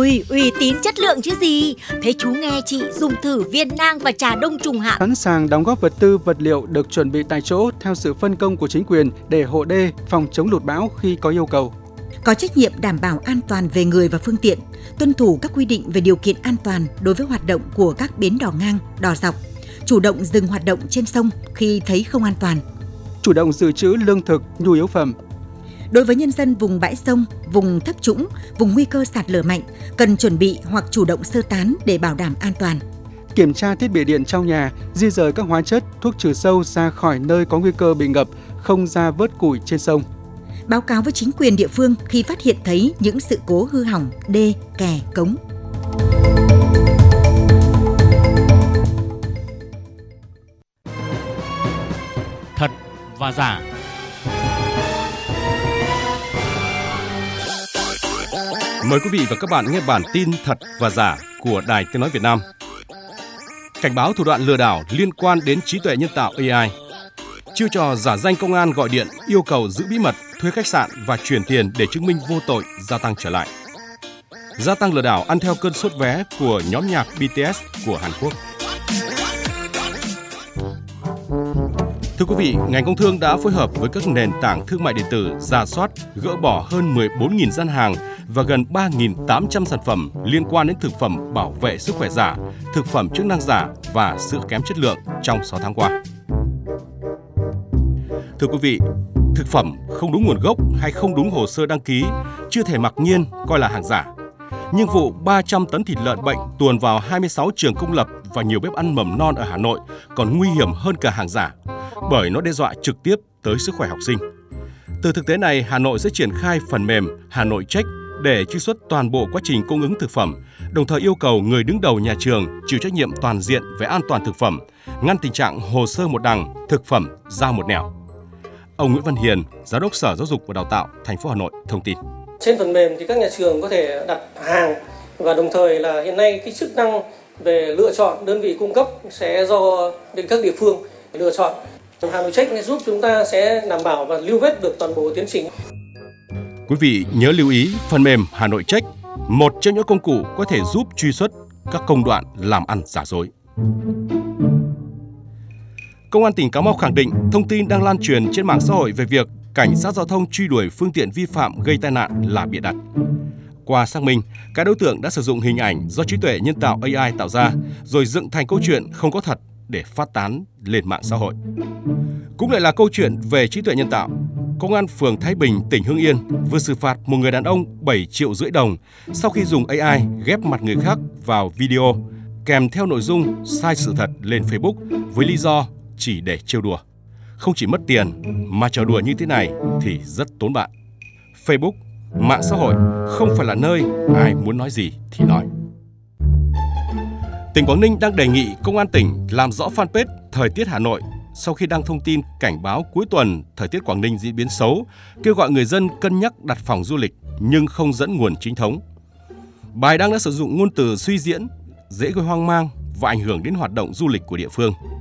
Ui, uy tín chất lượng chứ gì. Thế chú nghe chị dùng thử viên nang và trà đông trùng hạ. Sẵn sàng đóng góp vật tư, vật liệu được chuẩn bị tại chỗ theo sự phân công của chính quyền để hộ đê, phòng chống lụt bão khi có yêu cầu. Có trách nhiệm đảm bảo an toàn về người và phương tiện, tuân thủ các quy định về điều kiện an toàn đối với hoạt động của các bến đò ngang, đò dọc, chủ động dừng hoạt động trên sông khi thấy không an toàn. Chủ động dự trữ lương thực, nhu yếu phẩm. Đối với nhân dân vùng bãi sông, vùng thấp trũng, vùng nguy cơ sạt lở mạnh, cần chuẩn bị hoặc chủ động sơ tán để bảo đảm an toàn. Kiểm tra thiết bị điện trong nhà, di dời các hóa chất, thuốc trừ sâu ra khỏi nơi có nguy cơ bị ngập, không ra vớt củi trên sông. Báo cáo với chính quyền địa phương khi phát hiện thấy những sự cố hư hỏng đê, kè, cống. Thật và giả. Mời quý vị và các bạn nghe bản tin Thật và Giả của Đài Tiếng nói Việt Nam. Cảnh báo thủ đoạn lừa đảo liên quan đến trí tuệ nhân tạo AI. Chiêu trò giả danh công an gọi điện yêu cầu giữ bí mật, thuê khách sạn và chuyển tiền để chứng minh vô tội gia tăng trở lại. Gia tăng lừa đảo ăn theo cơn sốt vé của nhóm nhạc BTS của Hàn Quốc. Thưa quý vị, ngành công thương đã phối hợp với các nền tảng thương mại điện tử rà soát, gỡ bỏ hơn 14.000 gian hàng và gần 3.800 sản phẩm liên quan đến thực phẩm bảo vệ sức khỏe giả, thực phẩm chức năng giả và sữa kém chất lượng trong 6 tháng qua. Thưa quý vị, thực phẩm không đúng nguồn gốc hay không đúng hồ sơ đăng ký chưa thể mặc nhiên coi là hàng giả. Nhưng vụ 300 tấn thịt lợn bệnh tuồn vào 26 trường công lập và nhiều bếp ăn mầm non ở Hà Nội còn nguy hiểm hơn cả hàng giả, bởi nó đe dọa trực tiếp tới sức khỏe học sinh. Từ thực tế này, Hà Nội sẽ triển khai phần mềm Hà Nội Check để truy xuất toàn bộ quá trình cung ứng thực phẩm, đồng thời yêu cầu người đứng đầu nhà trường chịu trách nhiệm toàn diện về an toàn thực phẩm, ngăn tình trạng hồ sơ một đằng, thực phẩm giao một nẻo. Ông Nguyễn Văn Hiền, Giám đốc Sở Giáo dục và Đào tạo thành phố Hà Nội thông tin. Trên phần mềm thì các nhà trường có thể đặt hàng và đồng thời là hiện nay cái chức năng về lựa chọn đơn vị cung cấp sẽ do các địa phương lựa chọn. Hà Nội Check giúp chúng ta sẽ đảm bảo và lưu vết được toàn bộ tiến trình. Quý vị nhớ lưu ý phần mềm Hà Nội Check, một trong những công cụ có thể giúp truy xuất các công đoạn làm ăn giả dối. Công an tỉnh Cà Mau khẳng định thông tin đang lan truyền trên mạng xã hội về việc cảnh sát giao thông truy đuổi phương tiện vi phạm gây tai nạn là bịa đặt. Qua xác minh, các đối tượng đã sử dụng hình ảnh do trí tuệ nhân tạo AI tạo ra rồi dựng thành câu chuyện không có thật để phát tán lên mạng xã hội. Cũng lại là câu chuyện về trí tuệ nhân tạo. Công an phường Thái Bình, tỉnh Hưng Yên vừa xử phạt một người đàn ông 7,5 triệu đồng sau khi dùng AI ghép mặt người khác vào video kèm theo nội dung sai sự thật lên Facebook với lý do chỉ để trêu đùa. Không chỉ mất tiền mà trò đùa như thế này thì rất tốn bạc. Facebook, mạng xã hội không phải là nơi ai muốn nói gì thì nói. Tỉnh Quảng Ninh đang đề nghị Công an tỉnh làm rõ fanpage Thời tiết Hà Nội sau khi đăng thông tin cảnh báo cuối tuần thời tiết Quảng Ninh diễn biến xấu, kêu gọi người dân cân nhắc đặt phòng du lịch nhưng không dẫn nguồn chính thống. Bài đăng đã sử dụng ngôn từ suy diễn, dễ gây hoang mang và ảnh hưởng đến hoạt động du lịch của địa phương.